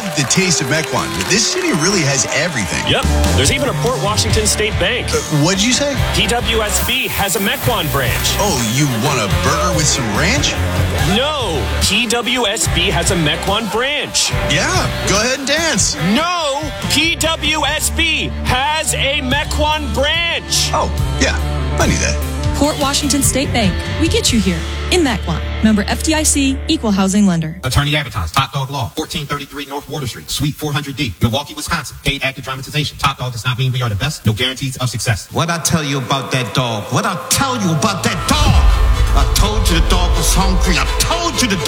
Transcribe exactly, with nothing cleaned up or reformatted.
love the taste of Mequon. This city really has everything. Yep. There's even a Port Washington State Bank. Uh, what'd you say? P W S B has a Mequon branch. Oh, you want a burger with some ranch? No. P W S B has a Mequon branch. Yeah, go ahead and dance. No. P W S B has a Mequon branch. Oh, yeah, I knew that. Port Washington State Bank. We get you here. In Mequon. Member F D I C, Equal Housing Lender. Attorney advertised. Top Dog Law. fourteen thirty-three North Water Street. Suite four hundred D. Milwaukee, Wisconsin. Paid active dramatization. Top Dog does not mean we are the best. No guarantees of success. What I tell you about that dog? What I tell you about that dog? I told you the dog was hungry. I told you the dog